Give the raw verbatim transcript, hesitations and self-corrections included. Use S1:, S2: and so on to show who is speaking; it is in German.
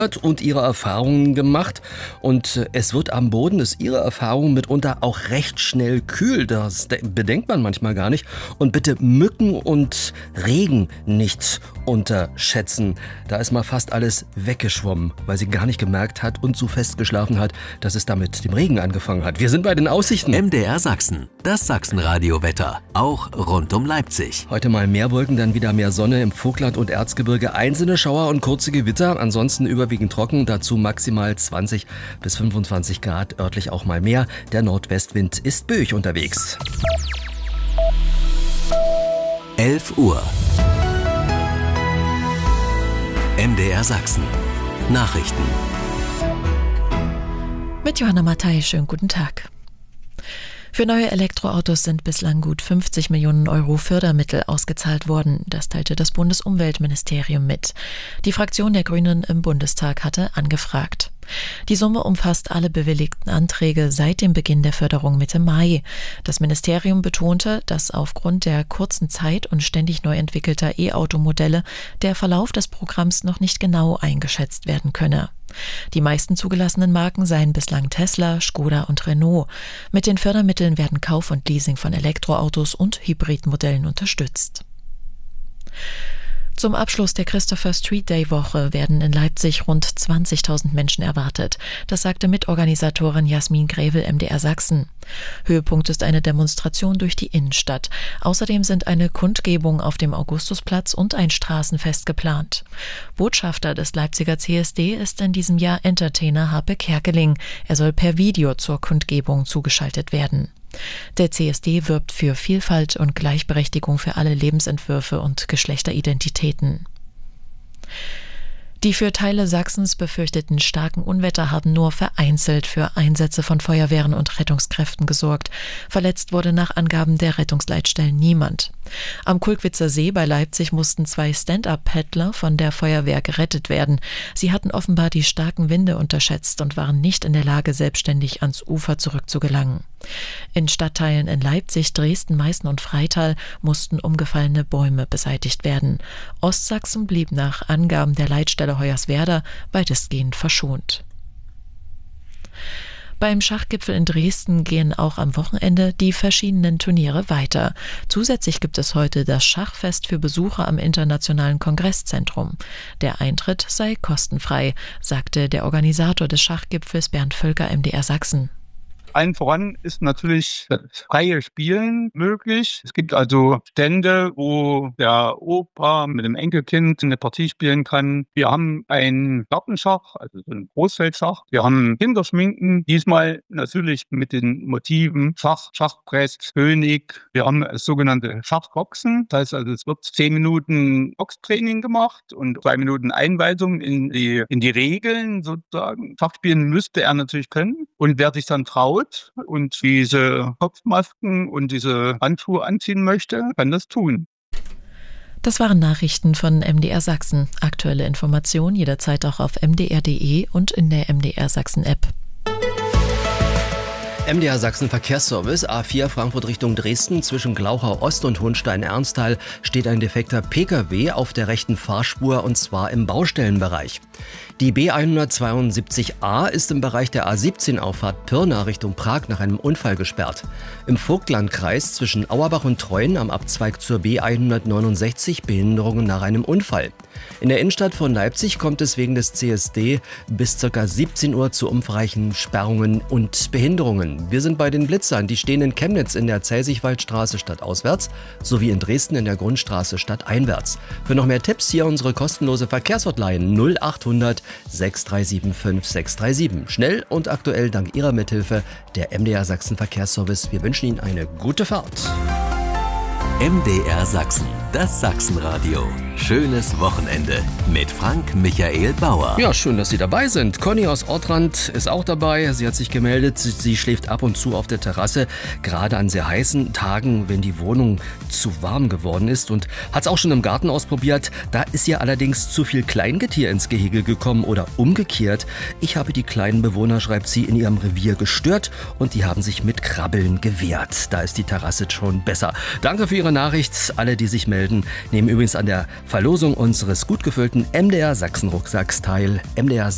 S1: und ihre Erfahrungen gemacht. Und es wird am Boden, ist ihre Erfahrung mitunter auch recht schnell kühl. Das bedenkt man manchmal gar nicht. Und bitte Mücken und Regen nicht unterschätzen. Da ist mal fast alles weggeschwommen, weil sie gar nicht gemerkt hat und so fest geschlafen hat, dass es damit dem Regen angefangen hat. Wir sind bei den Aussichten.
S2: M D R Sachsen, das Sachsenradio-Wetter, auch rund um Leipzig.
S1: Heute mal mehr Wolken, dann wieder mehr Sonne im Vogtland und Erzgebirge. Einzelne Schauer und kurze Gewitter, ansonsten überwiegend trocken, dazu maximal zwanzig bis fünfundzwanzig Grad, örtlich auch mal mehr. Der Nordwestwind ist böig unterwegs.
S2: elf Uhr. M D R Sachsen. Nachrichten.
S3: Mit Johanna Mattei, schönen guten Tag. Für neue Elektroautos sind bislang gut fünfzig Millionen Euro Fördermittel ausgezahlt worden. Das teilte das Bundesumweltministerium mit. Die Fraktion der Grünen im Bundestag hatte angefragt. Die Summe umfasst alle bewilligten Anträge seit dem Beginn der Förderung Mitte Mai. Das Ministerium betonte, dass aufgrund der kurzen Zeit und ständig neu entwickelter E-Automodelle der Verlauf des Programms noch nicht genau eingeschätzt werden könne. Die meisten zugelassenen Marken seien bislang Tesla, Skoda und Renault. Mit den Fördermitteln werden Kauf und Leasing von Elektroautos und Hybridmodellen unterstützt. Zum Abschluss der Christopher Street Day Woche werden in Leipzig rund zwanzigtausend Menschen erwartet. Das sagte Mitorganisatorin Jasmin Grevel M D R Sachsen. Höhepunkt ist eine Demonstration durch die Innenstadt. Außerdem sind eine Kundgebung auf dem Augustusplatz und ein Straßenfest geplant. Botschafter des Leipziger C S D ist in diesem Jahr Entertainer Harpe Kerkeling. Er soll per Video zur Kundgebung zugeschaltet werden. Der C S D wirbt für Vielfalt und Gleichberechtigung für alle Lebensentwürfe und Geschlechteridentitäten. Die für Teile Sachsens befürchteten starken Unwetter haben nur vereinzelt für Einsätze von Feuerwehren und Rettungskräften gesorgt. Verletzt wurde nach Angaben der Rettungsleitstellen niemand. Am Kulkwitzer See bei Leipzig mussten zwei Stand-up-Paddler von der Feuerwehr gerettet werden. Sie hatten offenbar die starken Winde unterschätzt und waren nicht in der Lage, selbstständig ans Ufer zurückzugelangen. In Stadtteilen in Leipzig, Dresden, Meißen und Freital mussten umgefallene Bäume beseitigt werden. Ostsachsen blieb nach Angaben der Leitstelle Hoyerswerda weitestgehend verschont. Beim Schachgipfel in Dresden gehen auch am Wochenende die verschiedenen Turniere weiter. Zusätzlich gibt es heute das Schachfest für Besucher am Internationalen Kongresszentrum. Der Eintritt sei kostenfrei, sagte der Organisator des Schachgipfels Bernd Völker M D R Sachsen.
S4: Allen voran ist natürlich das freie Spielen möglich. Es gibt also Stände, wo der Opa mit dem Enkelkind eine Partie spielen kann. Wir haben ein Gartenschach, also so ein Großfeldschach. Wir haben Kinderschminken, diesmal natürlich mit den Motiven Schach, Schachbrett, König. Wir haben das sogenannte Schachboxen. Das heißt also, es wird zehn Minuten Boxtraining gemacht und zwei Minuten Einweisung in die, in die Regeln sozusagen. Schachspielen müsste er natürlich können. Und wer sich dann traut und diese Kopfmasken und diese Handschuhe anziehen möchte, kann das tun.
S3: Das waren Nachrichten von M D R Sachsen. Aktuelle Informationen jederzeit auch auf m d r punkt d e und in der M D R Sachsen App.
S1: M D R Sachsen Verkehrsservice, A vier Frankfurt Richtung Dresden, zwischen Glauchau Ost und Hohenstein-Ernsthal steht ein defekter Pkw auf der rechten Fahrspur und zwar im Baustellenbereich. Die B hundertzweiundsiebzig A ist im Bereich der A siebzehn Auffahrt Pirna Richtung Prag nach einem Unfall gesperrt. Im Vogtlandkreis zwischen Auerbach und Treuen am Abzweig zur B hundertneunundsechzig Behinderungen nach einem Unfall. In der Innenstadt von Leipzig kommt es wegen des C S D bis ca. siebzehn Uhr zu umfangreichen Sperrungen und Behinderungen. Wir sind bei den Blitzern, die stehen in Chemnitz in der Zelsigwaldstraße stadtauswärts sowie in Dresden in der Grundstraße stadteinwärts. Für noch mehr Tipps hier unsere kostenlose Verkehrshotline null achthundert sechs drei sieben fünf sechs drei sieben. Schnell und aktuell dank Ihrer Mithilfe der M D R Sachsen Verkehrsservice. Wir wünschen Ihnen eine gute Fahrt.
S2: M D R Sachsen, das Sachsenradio. Schönes Wochenende mit Frank Michael Bauer.
S1: Ja, schön, dass Sie dabei sind. Conny aus Ortrand ist auch dabei. Sie hat sich gemeldet. Sie schläft ab und zu auf der Terrasse, gerade an sehr heißen Tagen, wenn die Wohnung zu warm geworden ist, und hat es auch schon im Garten ausprobiert. Da ist ihr allerdings zu viel Kleingetier ins Gehege gekommen oder umgekehrt. Ich habe die kleinen Bewohner, schreibt sie, in ihrem Revier gestört und die haben sich mit Krabbeln gewehrt. Da ist die Terrasse schon besser. Danke für Ihre Nachricht. Alle, die sich melden, nehmen übrigens an der Verlosung unseres gut gefüllten M D R Sachsen Rucksacks teil. M D R